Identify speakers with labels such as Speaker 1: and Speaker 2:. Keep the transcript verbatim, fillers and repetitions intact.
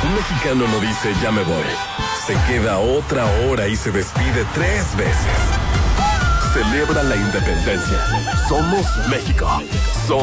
Speaker 1: Un mexicano no dice ya me voy. Se queda otra hora y se despide tres veces. Celebra la independencia. Somos México. Somos